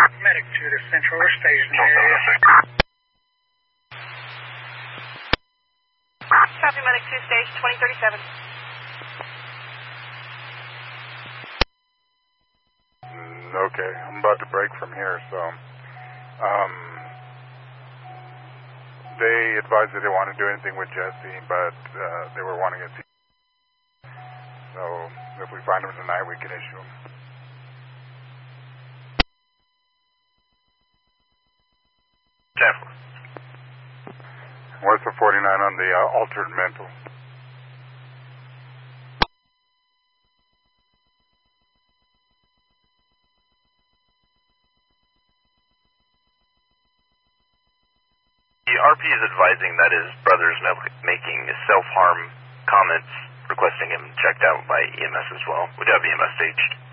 Medic to the Central Station area. Copy, Medic 2, stage 2037. Okay, I'm about to break from here, so they advised that they want to do anything with Jesse, but they were wanting to see. So if we find him tonight, we can issue him. What's the 49 on the altered mental? The RP is advising that his brother is making self-harm comments, requesting him checked out by EMS as well. We do have EMS staged.